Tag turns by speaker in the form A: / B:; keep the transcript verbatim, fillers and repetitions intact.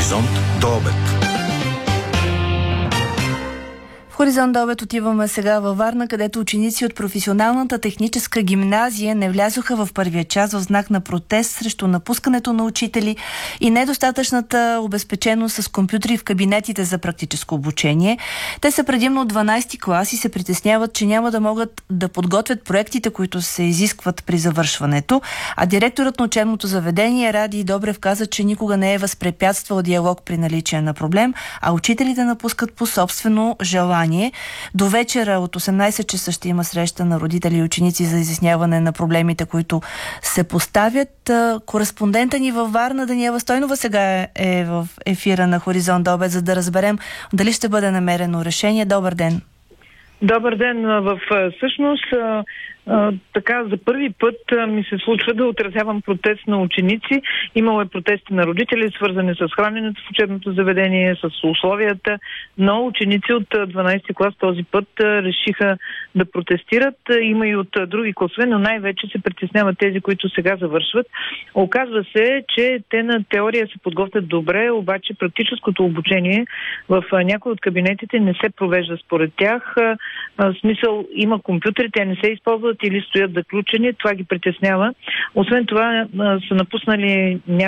A: Хоризонт до обед.
B: Хоризонт до обед отиваме сега във Варна, където ученици от професионалната техническа гимназия не влязоха в първия час в знак на протест срещу напускането на учители и недостатъчната обезпеченост с компютри в кабинетите за практическо обучение. Те са предимно от дванадесети клас и се притесняват, че няма да могат да подготвят проектите, които се изискват при завършването. А директорът на учебното заведение Ради Добрев каза, че никога не е възпрепятствал диалог при наличие на проблем, а учителите напускат по собствено желание. До вечера от осемнадесет часа ще има среща на родители и ученици за изясняване на проблемите, които се поставят. Кореспондента ни във Варна Даниела Стойнова сега е в ефира на Хоризонт до обед, за да разберем дали ще бъде намерено решение. Добър ден!
C: Добър ден! В всъщност така за първи път ми се случва да отразявам протест на ученици. Имало е протести на родители, свързани с храненето в учебното заведение, с условията, но ученици от дванадесети клас този път решиха да протестират. Има и от други класове, но най-вече се притесняват тези, които сега завършват. Оказва се, че те на теория се подготвят добре, обаче практическото обучение в някои от кабинетите не се провежда според тях. В смисъл, има компютри, те не се използват или стоят заключени, това ги притеснява. Освен това са напуснали някои